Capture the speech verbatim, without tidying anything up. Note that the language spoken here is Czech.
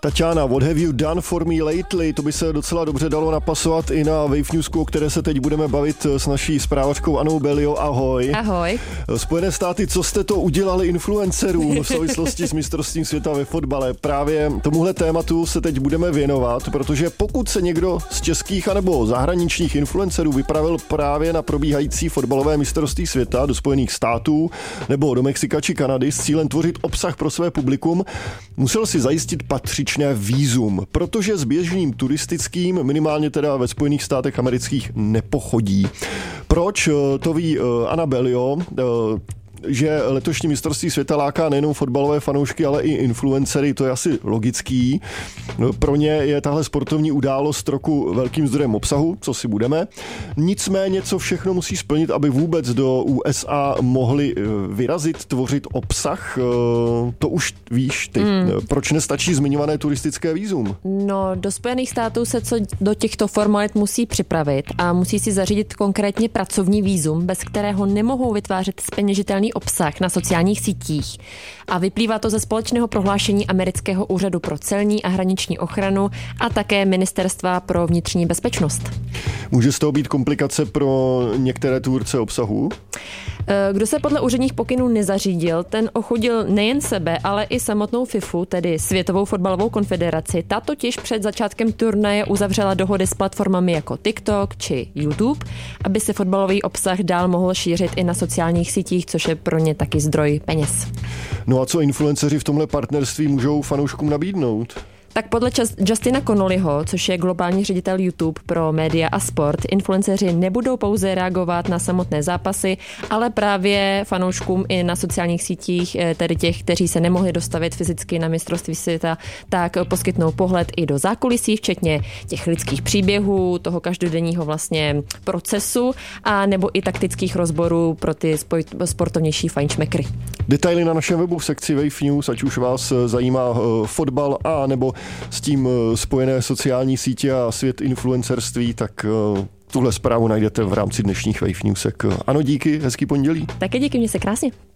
Tatiana, what have you done for me lately? To by se docela dobře dalo napasovat i na Wave Newsku, o které se teď budeme bavit s naší zprávačkou Anou Belio. Ahoj. Ahoj. Spojené státy, co jste to udělali influencerům v souvislosti s mistrovstvím světa ve fotbale? Právě tomuhle tématu se teď budeme věnovat, protože pokud se někdo z českých anebo zahraničních influencerů vypravil právě na probíhající fotbalové mistrovství světa do Spojených států nebo do Mexika či Kanady s cílem tvořit obsah pro své publikum, musel si zajistit patřičné vízum, protože s běžným turistickým, minimálně teda ve Spojených státech amerických, nepochodí. Proč? To ví Ana Belio, že letošní mistrovství světa láká nejenom fotbalové fanoušky, ale i influencery, to je asi logický. Pro ně je tahle sportovní událost roku velkým zdrojem obsahu, co si budeme. Nicméně, co všechno musí splnit, aby vůbec do U S A mohli vyrazit, tvořit obsah, to už víš ty. Hmm. Proč nestačí zmiňované turistické vízum? No, do Spojených států se co do těchto formalit musí připravit a musí si zařídit konkrétně pracovní vízum, bez kterého nemohou vytvářet zpeněžitelný obsah na sociálních sítích. A vyplývá to ze společného prohlášení Amerického úřadu pro celní a hraniční ochranu a také Ministerstva pro vnitřní bezpečnost. Může z toho být komplikace pro některé tvůrce obsahu? Kdo se podle úředních pokynů nezařídil, ten ochudil nejen sebe, ale i samotnou FIFU, tedy Světovou fotbalovou konfederaci. Ta totiž před začátkem turnaje uzavřela dohody s platformami jako TikTok či YouTube, aby se fotbalový obsah dál mohl šířit i na sociálních sítích, což je pro ně taky zdroj peněz. No a co influenceři v tomhle partnerství můžou fanouškům nabídnout? Tak podle Justina Connollyho, což je globální ředitel YouTube pro média a sport, influenceři nebudou pouze reagovat na samotné zápasy, ale právě fanouškům i na sociálních sítích, tedy těch, kteří se nemohli dostavit fyzicky na mistrovství světa, tak poskytnou pohled i do zákulisí, včetně těch lidských příběhů, toho každodenního vlastně procesu a nebo i taktických rozborů pro ty sportovnější fajnšmekry. Detaily na našem webu v sekci Wave News, ať už vás zajímá fotbal a nebo s tím spojené sociální sítě a svět influencerství, tak tuhle zprávu najdete v rámci dnešních Wave Newsek. Ano, díky, hezký pondělí. Také díky, mě se krásně.